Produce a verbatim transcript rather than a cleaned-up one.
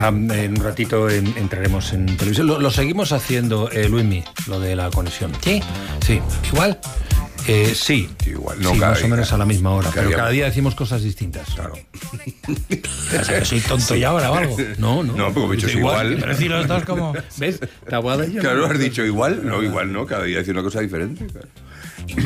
En un ratito en, entraremos en televisión. Lo, lo seguimos haciendo, eh, Luismi, lo de la conexión. ¿Sí? Sí. ¿Igual? Eh, sí. Igual, no sí, cada más día. o menos a la misma hora. Cada Pero día. cada día decimos cosas distintas. Claro. ¿Pasa que soy tonto ya ahora o algo? No, no. No, porque he dicho igual. Pero si los dos como... ¿Ves? Tabuada y yo. Claro, has dicho igual. No, igual no. Cada día dice una cosa diferente. Claro.